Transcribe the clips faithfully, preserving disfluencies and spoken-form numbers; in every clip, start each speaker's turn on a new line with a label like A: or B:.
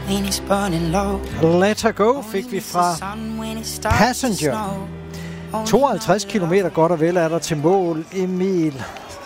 A: Let Her Go fik vi fra Passenger. tooghalvtreds kilometer godt og vel er der til mål, Emil.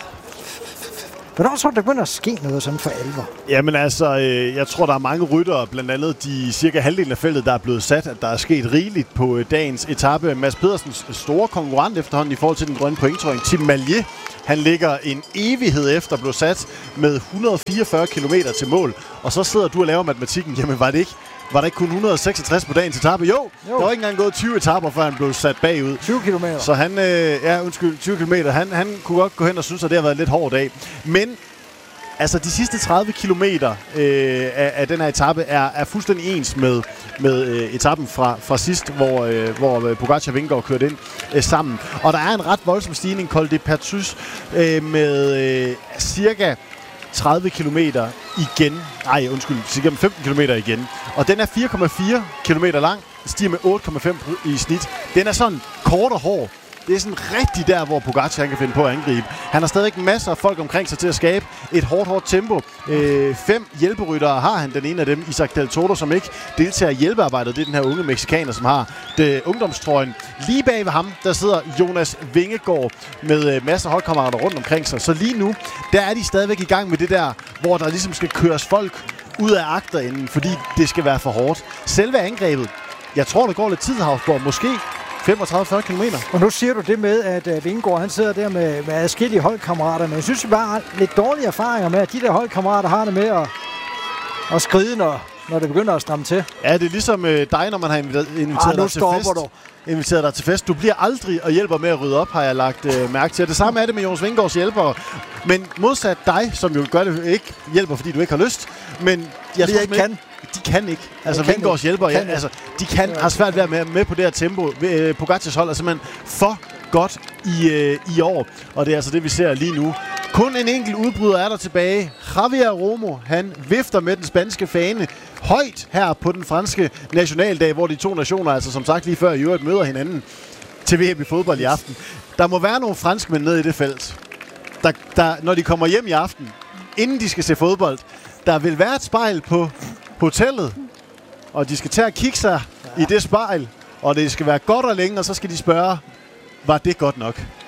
A: Hvornår tror du, der begynder at ske noget sådan for alvor?
B: Jamen altså, øh, jeg tror, der er mange ryttere, blandt andet de cirka halvdelen af feltet, der er blevet sat, at der er sket rigeligt på øh, dagens etape. Mads Pedersens store konkurrent efterhånden i forhold til den grønne pointtrøje, Tim Malje, han ligger en evighed efter at blive sat med et hundrede og fireogfyrre kilometer til mål. Og så sidder du og laver matematikken. Jamen, var det ikke, var der ikke kun et hundrede og seksogtres på dagens etape? Jo, jo, der var ikke engang gået tyve etaper, før han blev sat bagud.
A: tyve kilometer.
B: Så han, øh, ja, undskyld, tyve kilometer. Han, han kunne godt gå hen og synes, at det har været en lidt hård dag. Men altså, de sidste tredive kilometer øh, af, af den her etape er, er fuldstændig ens med, med øh, etappen fra, fra sidst, hvor, øh, hvor Pogačar og Vingegaard kørte ind øh, sammen. Og der er en ret voldsom stigning, Col de Pertus, øh, med øh, cirka tredive kilometer igen. Nej, undskyld, cirka femten kilometer igen. Og den er fire komma fire kilometer lang, stiger med otte komma fem i snit. Den er sådan kort og hård. Det er sådan rigtig der, hvor Pogačar kan finde på at angribe. Han har stadig masser af folk omkring sig til at skabe et hårdt, hårdt tempo. Øh, fem hjælperyttere har han. Den ene af dem, Isaac Del Toro, som ikke deltager i hjælpearbejdet. Det er den her unge mexikaner, som har det, ungdomstrøjen. Lige bag ved ham, der sidder Jonas Vingegaard med øh, masser af holdkammerater rundt omkring sig. Så lige nu, der er de stadigvæk i gang med det der, hvor der ligesom skal køres folk ud af agterenden, fordi det skal være for hårdt. Selve angrebet, jeg tror, der går lidt tid, Havsborg. Måske femogtredive til fyrre kilometer. Og
A: nu siger du det med, at uh, Vingegaard, han sidder der med, med adskillige holdkammerater, men jeg synes vi bare har lidt dårlige erfaringer med, at de der holdkammerater har det med at, at skride, når, når det begynder at stramme til.
B: Ja, det er ligesom uh, dig, når man har inviteret, inviteret
A: ah,
B: dig til fest.
A: Du.
B: Inviteret dig til fest. Du bliver aldrig og hjælper med at rydde op, har jeg lagt uh, mærke til. Det samme er det med Jonas Vingegaards hjælpere. Men modsat dig, som jo gør det ikke hjælper, fordi du ikke har lyst. Men jeg tror,
A: ikke kan.
B: De kan ikke. Altså Vingegaards hjælpere, ja, altså, de kan har svært ved at være med, med på det her tempo. Uh, Pogacars hold er simpelthen for godt i, uh, i år. Og det er altså det, vi ser lige nu. Kun en enkelt udbryder er der tilbage. Javier Romo, han vifter med den spanske fane højt her på den franske nationaldag, hvor de to nationer, altså som sagt lige før i øvrigt, møder hinanden til V M i fodbold i aften. Der må være nogle franskmænd nede i det felt, der, der, når de kommer hjem i aften, inden de skal se fodbold, der vil være et spejl på hotellet, og de skal tage og kigge sig ja. i det spejl, og det skal være godt og længe, og så skal de spørge, var det godt nok?